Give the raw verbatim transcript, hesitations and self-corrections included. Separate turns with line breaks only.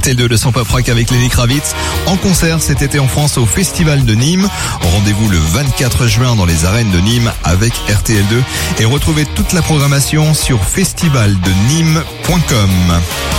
R T L deux, le son pop rock avec Lenny Kravitz en concert cet été en France au Festival de Nîmes. Rendez-vous le vingt-quatre juin dans les arènes de Nîmes avec R T L deux et retrouvez toute la programmation sur festival de nîmes point com.